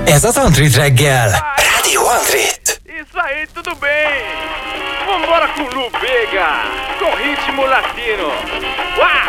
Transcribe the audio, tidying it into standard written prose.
Ez az Antrit reggel. Rádió Antrit. Isso aí, tudo bem? Vambora com Lu Vega, com ritmo latino. Uau!